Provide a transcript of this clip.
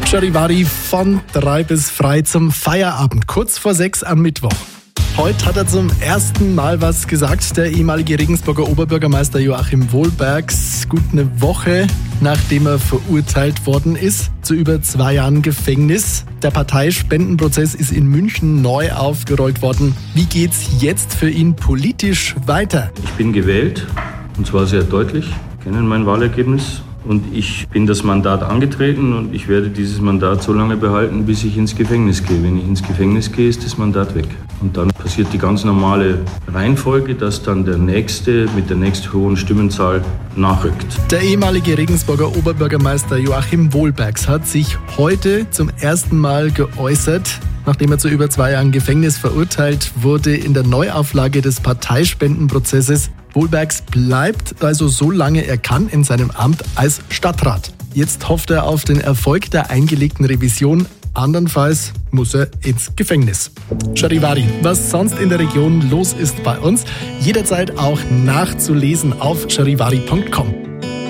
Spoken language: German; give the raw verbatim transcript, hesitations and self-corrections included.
Charivari von drei bis frei zum Feierabend, kurz vor sechs am Mittwoch. Heute hat er zum ersten Mal was gesagt, der ehemalige Regensburger Oberbürgermeister Joachim Wohlbergs. Gut eine Woche, nachdem er verurteilt worden ist zu über zwei Jahren Gefängnis. Der Parteispendenprozess ist in München neu aufgerollt worden. Wie geht's jetzt für ihn politisch weiter? Ich bin gewählt, und zwar sehr deutlich, kennen mein Wahlergebnis. Und ich bin das Mandat angetreten und ich werde dieses Mandat so lange behalten, bis ich ins Gefängnis gehe. Wenn ich ins Gefängnis gehe, ist das Mandat weg. Und dann passiert die ganz normale Reihenfolge, dass dann der Nächste mit der nächst hohen Stimmenzahl nachrückt. Der ehemalige Regensburger Oberbürgermeister Joachim Wohlbergs hat sich heute zum ersten Mal geäußert, nachdem er zu über zwei Jahren Gefängnis verurteilt wurde in der Neuauflage des Parteispendenprozesses. Wohlbergs bleibt also so lange er kann in seinem Amt als Stadtrat. Jetzt hofft er auf den Erfolg der eingelegten Revision. Andernfalls muss er ins Gefängnis. Charivari, was sonst in der Region los ist bei uns, jederzeit auch nachzulesen auf charivari punkt com.